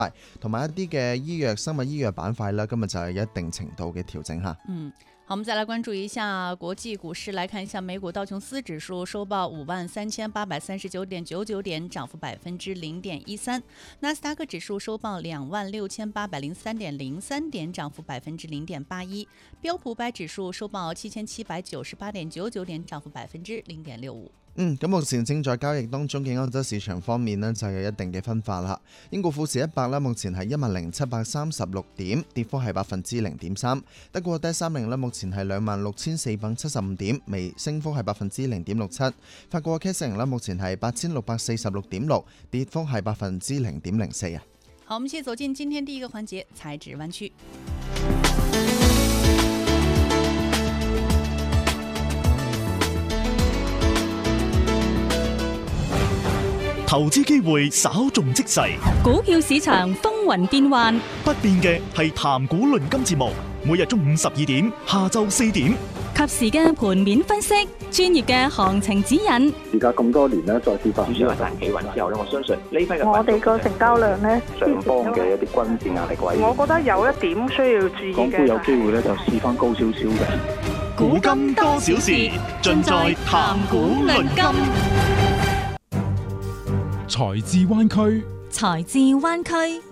同埋一啲嘅醫藥、生物醫藥板塊啦，今日就係一定程度嘅調整吓。 好，我们再来关注一下国际股市，来看一下美股道琼斯指数收报53839.99点，涨幅0.13%；纳斯达克指数收报26803.03点，涨幅0.81%；标普500指数收報7798.99點，漲幅0.65%。 咁目前正在交易當中嘅歐洲市場方面呢，就有一定嘅分化啦。英國富時100啦，目前係10736點，跌幅係0.3%。德國低30啦，目前係26475點，微升幅係0.67%。法國 CAC 40啦，目前係8646.6，跌幅係0.04%啊。 好，我們先走進今天第一個環節，財指灣區。 投資機會稍縱即逝， 股票市場風雲變幻， 不變嘅係談股論金節目，每日中午12點，下晝4點， 及時嘅盤面分析，專業嘅行情指引。 而家咁多年咧，再次發指數彈企穩之後咧，我相信呢批嘅我哋個成交量咧， 上方嘅一啲均線壓力位， 我覺得有一點需要注意嘅， 港股有機會咧就試翻高少少嘅。 股金多少事，盡在談股論金。 財智灣區， 財智灣區。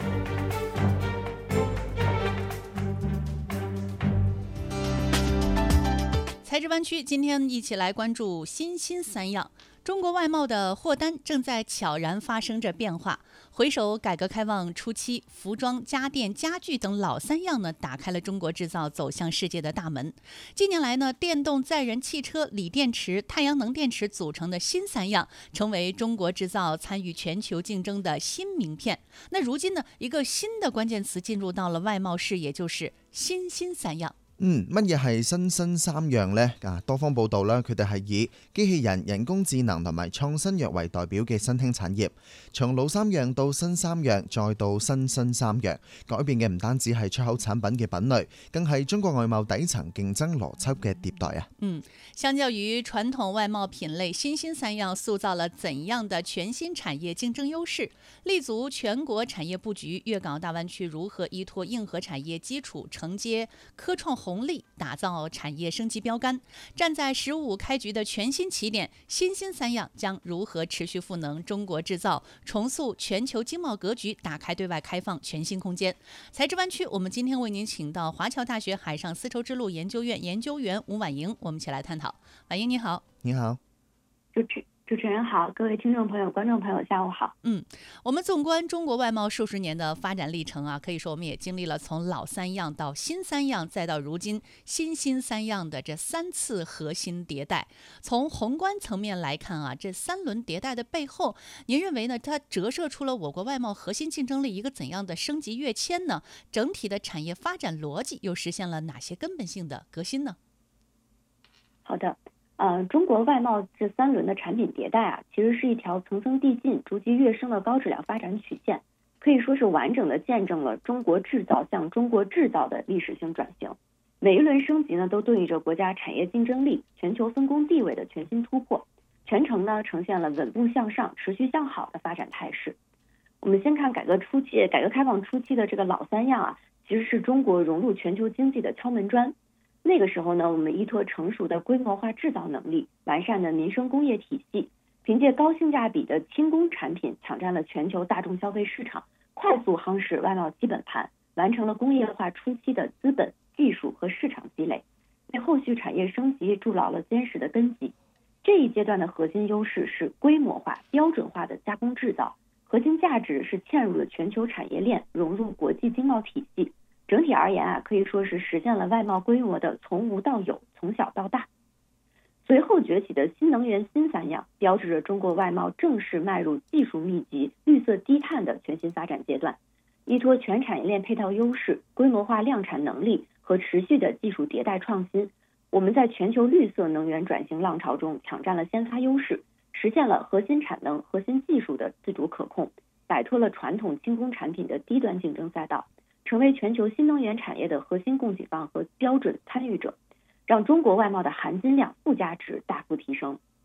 財智灣區，今天一起來關注新興三樣。中國外貿的貨單正在悄然發生着變化。回首改革開放初期，服裝、家電、家具等老三樣呢，打開了中國製造走向世界的大門。近年來呢，電動載人汽車、鋰電池、太陽能電池組成的新三樣，成為中國製造參與全球競爭的新名片。那如今呢，一個新的關鍵詞進入到了外貿視野，就是新興三樣。 乜嘢係新興三樣呢？多方報道啦，佢哋係以機器人、人工智能同埋創新藥為代表嘅新興產業，從老三樣到新三樣，再到新興三樣，改變嘅唔單止係出口產品嘅品類，更係中國外貿底層競爭邏輯嘅迭代啊！ 相較於傳統外貿品類，新興三樣塑造了怎樣的全新產業競爭優勢？立足全國產業佈局，粵港大灣區如何依託硬核產業基礎，承接科創紅利，打造產業升級標杆？站在15開局的全新起點，新興三樣將如何持續賦能中國製造，重塑全球經貿格局，打開對外開放全新空間？財智灣區，我們今天為您請到華僑大學海上絲綢之路研究院研究員吳婉瑩，我們一起來探討。婉瑩你好。 你好。 主持人好，各位聽眾朋友、觀眾朋友，下午好。 我們縱觀中國外貿數十年的發展歷程啊，可以說我們也經歷了從老三樣到新三樣，再到如今新興三樣的這3次核心迭代。從宏觀層面來看啊，這3輪迭代的背後，您認為呢？它折射出了我國外貿核心競爭力一個怎樣的升級躍遷呢？整體的產業發展邏輯又實現了哪些根本性的革新呢？ 好的。中國外貿這3輪的產品迭代啊，其實是一條層層遞進、逐級躍升的高質量發展曲線，可以說是完整的見證了中國製造向中國製造的歷史性轉型。每一輪升級呢，都對應着國家產業競爭力、全球分工地位的全新突破，全程呢呈現了穩步向上、持續向好的發展態勢。我們先看改革開放初期的這個老三樣啊，其實是中國融入全球經濟的敲門磚。那個時候呢，我們依託成熟的規模化製造能力、完善的民生工業體系，憑借高性價比的輕工產品，搶佔了全球大眾消費市場，快速夯實外貿基本盤，完成了工業化初期的資本、技術和市場積累，為後續產業升級築牢了堅實的根基。這一階段的核心優勢是規模化、標準化的加工製造，核心價值是嵌入了全球產業鏈，融入國際經貿體系。整體而言啊，可以說是實現了外貿規模的從無到有、從小到大。隨後崛起的新能源新三樣，標誌着中國外貿正式邁入技術密集、綠色低碳的全新發展階段。依託全產業鏈配套優勢、規模化量產能力和持續的技術迭代創新，我們在全球綠色能源轉型浪潮中搶佔了先發優勢，實現了核心產能、核心技術的自主可控，擺脫了傳統輕工產品的低端競爭賽道，成為全球新能源產業的核心供給方和標準參與者，讓中國外貿的含金量、附加值大幅提升。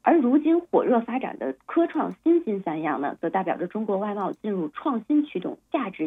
而如今火热发展的科创新兴三样呢，则代表着中国外贸进入创新驱动、价值